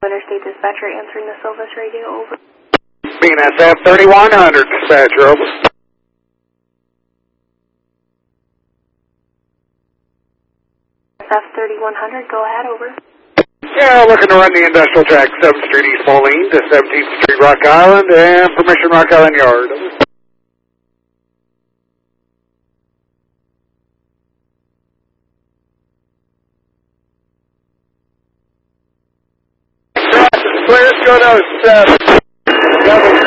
Interstate Dispatcher answering the Silvis radio, over. BNSF 3100, dispatcher, over. SF 3100, go ahead, over. Yeah, looking to run the industrial track 7th Street East Moline to 17th Street Rock Island and Permission Rock Island Yard. Clear, go to 7.